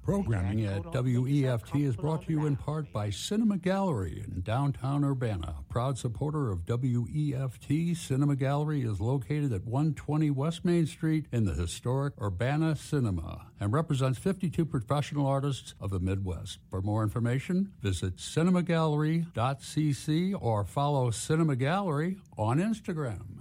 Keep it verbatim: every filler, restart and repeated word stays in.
Programming at W E F T is brought to you in part by Cinema Gallery in downtown Urbana. Proud supporter of W E F T, Cinema Gallery is located at one twenty West Main Street in the historic Urbana Cinema and represents fifty-two professional artists of the Midwest. For more information, visit cinema gallery dot c c or follow Cinema Gallery on Instagram.